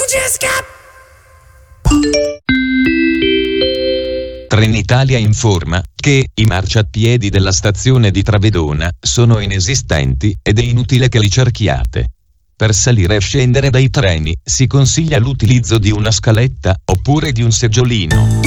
Trenitalia informa che i marciapiedi della stazione di Travedona sono inesistenti ed è inutile che li cerchiate. Per salire e scendere dai treni si consiglia l'utilizzo di una scaletta oppure di un seggiolino.